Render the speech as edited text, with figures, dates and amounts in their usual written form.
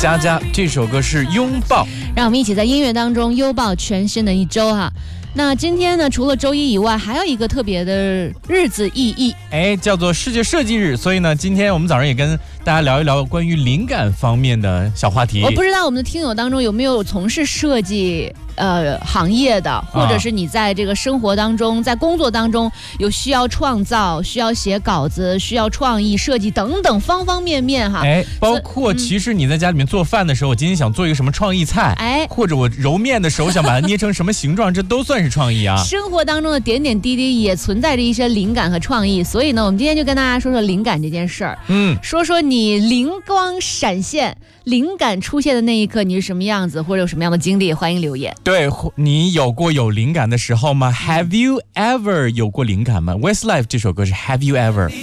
佳佳，这首歌是拥抱， 让我们一起在音乐当中拥抱全新的一周哈。那今天呢，除了周一以外，还有一个特别的日子意义， 叫做世界设计日。所以呢，今天我们早上也跟大家聊一聊关于灵感方面的小话题。 我不知道我们的听友当中有没有从事设计行业的，或者是你在这个生活当中，在工作当中有需要创造、需要写稿子、需要创意设计等等方方面面哈。 包括其实你在家里面做饭的时候，我今天想做一个什么创意菜，或者我揉面的时候想把它捏成什么形状，这都算是创意啊。 生活当中的点点滴滴也存在着一些灵感和创意，所以呢，我们今天就跟大家说说灵感这件事儿。说说你灵光闪现、灵感出现的那一刻，你是什么样子，或者有什么样的经历，欢迎留言。 对，你有过有灵感的时候吗？ Have you ever 有过灵感吗？ Westlife 这首歌是 Have you ever。